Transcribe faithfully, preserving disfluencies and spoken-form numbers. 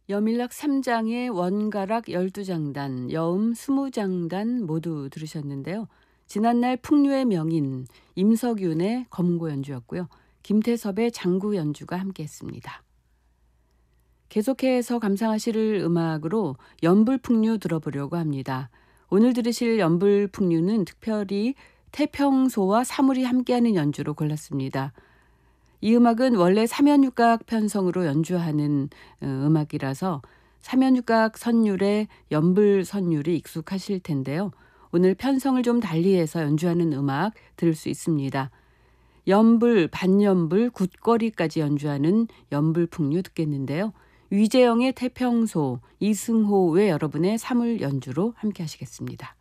여밀락 삼 장의 원가락 열두 장단, 여음 이십 장단 모두 들으셨는데요. 지난날 풍류의 명인 임석윤의 검고 연주였고요. 김태섭의 장구 연주가 함께했습니다. 계속해서 감상하실 음악으로 연불풍류 들어보려고 합니다. 오늘 들으실 연불풍류는 특별히 태평소와 사물이 함께하는 연주로 골랐습니다. 이 음악은 원래 삼연육각 편성으로 연주하는 음악이라서 삼연육각 선율에 연불 선율이 익숙하실 텐데요. 오늘 편성을 좀 달리해서 연주하는 음악 들을 수 있습니다. 연불, 반연불, 굿거리까지 연주하는 연불풍류 듣겠는데요. 위재영의 태평소, 이승호 외 여러분의 사물 연주로 함께 하시겠습니다.